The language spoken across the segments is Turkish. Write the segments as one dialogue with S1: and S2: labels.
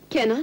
S1: Kenan?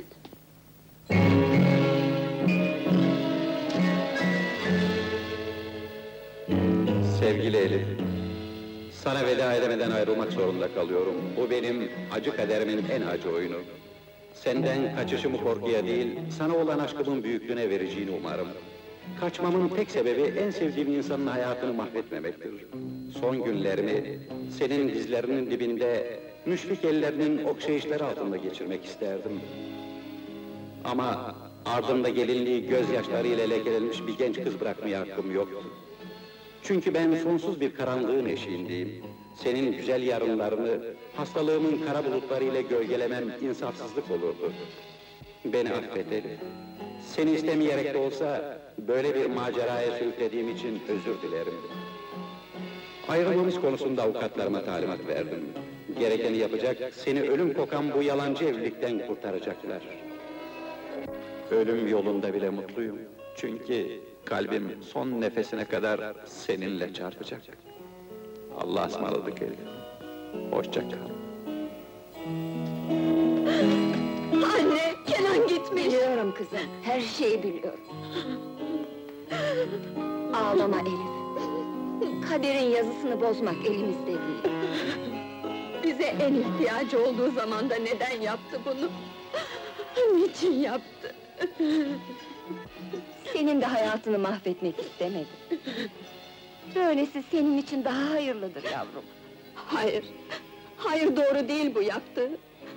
S2: Sevgili Elif, sana veda edemeden ayrılmak zorunda kalıyorum. Bu benim acı kaderimin en acı oyunu. Senden kaçışımı korkuya değil, sana olan aşkımın büyüklüğüne vereceğini umarım. Kaçmamın tek sebebi en sevdiğim insanın hayatını mahvetmemektir. Son günlerimi senin dizlerinin dibinde, müşfik ellerinin okşayışları altında geçirmek isterdim. Ama ardında gelinliği gözyaşlarıyla lekelenmiş bir genç kız bırakmaya hakkım yoktu. Çünkü ben sonsuz bir karanlığın eşiğindeyim. Senin güzel yarınlarını, hastalığımın kara bulutlarıyla gölgelemem insafsızlık olurdu. Beni affet Elif. Seni istemeyerek de olsa, böyle bir maceraya sürüklediğim için özür dilerim. Ayrılmamız konusunda avukatlarıma talimat verdim. Gerekeni yapacak, seni ölüm kokan bu yalancı evlilikten kurtaracaklar. Ölüm yolunda bile mutluyum. Çünkü kalbim son nefesine kadar seninle çarpacak. Allah'a ısmarladık Elif. Hoşça kal.
S1: Anne, Kenan gitmiş!
S3: Biliyorum kızım, her şeyi biliyorum. Ağlama Elif. Kaderin yazısını bozmak elimizde değil.
S1: Bize en ihtiyacı olduğu zamanda neden yaptı bunu? Niçin yaptı?
S3: Senin de hayatını mahvetmek istemedim. Böylesi senin için daha hayırlıdır yavrum.
S1: Hayır, hayır doğru değil bu yaptığı.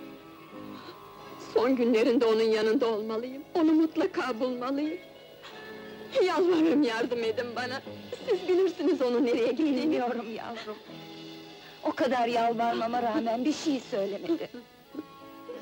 S1: Son günlerinde onun yanında olmalıyım, onu mutlaka bulmalıyım. Yalvarırım yardım edin bana, siz bilirsiniz onun nereye gittiğini.
S3: Bilmiyorum yavrum. O kadar yalvarmama rağmen bir şey söylemedi.